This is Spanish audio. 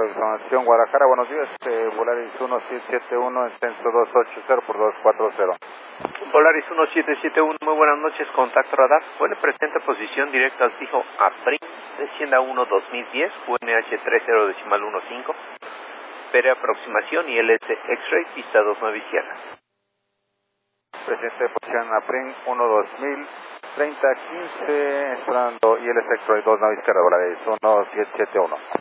Programación Guadalajara, buenos días, Volaris 1771 en censo 280 por 240. Volaris 1771, muy buenas noches, contacto radar. Vuelo presenta posición directa al fijo APRIM, descienda 1 2010, UNH 30.15, espere aproximación y LS X-Ray, pista 29 izquierda. Presente posición APRIM 1 2000, 3015, esperando ILS X-Ray 29 izquierda, Volaris 1771.